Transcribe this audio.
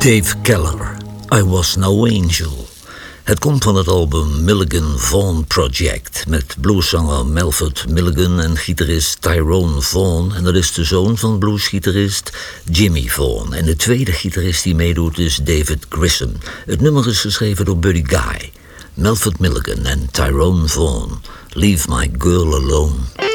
Dave Keller, I Was No Angel. Het komt van het album Milligan Vaughan Project met blueszanger Melford Milligan en gitarist Tyrone Vaughan. En dat is de zoon van bluesgitarist Jimmy Vaughan. En de tweede gitarist die meedoet is David Grissom. Het nummer is geschreven door Buddy Guy, Melford Milligan en Tyrone Vaughan. Leave My Girl Alone.